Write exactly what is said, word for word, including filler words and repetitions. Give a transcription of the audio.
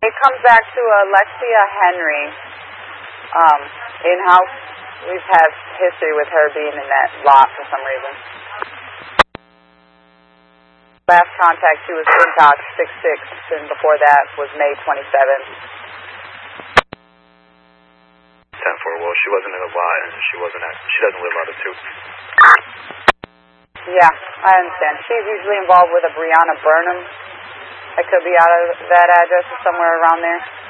It comes back to Alexia Henry, um, in-house. We've had history with her being in that lot for some reason. Last contact, she was Pintox six six, and before that was May twenty-seventh. ten four, well, she wasn't in a lot, and she wasn't at, she doesn't live out of two. Yeah, I understand. She's usually involved with a Brianna Burnham. That could be out of that address or somewhere around there.